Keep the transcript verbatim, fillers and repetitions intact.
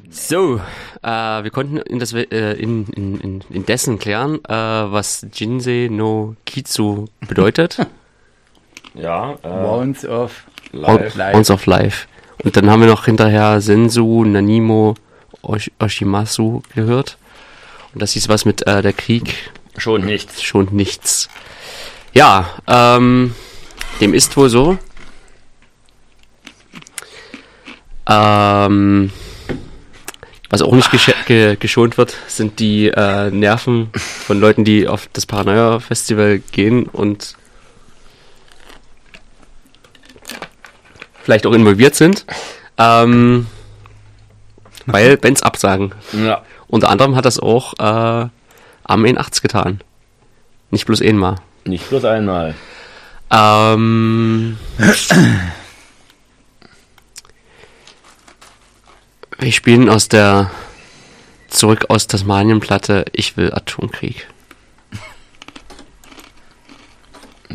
So, äh, wir konnten in das, äh, in, in, in, indessen klären, äh, was Jinsei no Kitsu bedeutet. Ja, äh, Wounds of live. Life. Wounds of Life. Und dann haben wir noch hinterher Sensu, Nanimo, Osh- Oshimasu gehört. Und das hieß was mit äh, der Krieg. Schon nichts. Schon nichts. Ja, ähm, dem ist wohl so. Ähm, was auch nicht gesch- ge- geschont wird, sind die äh, Nerven von Leuten, die auf das Paranoia-Festival gehen und vielleicht auch involviert sind, ähm, weil Bands absagen. Ja. Unter anderem hat das auch äh, Armin achts getan. Nicht bloß einmal. Nicht bloß einmal. Ähm, wir spielen aus der Zurück aus Tasmanien Platte Ich will Atomkrieg.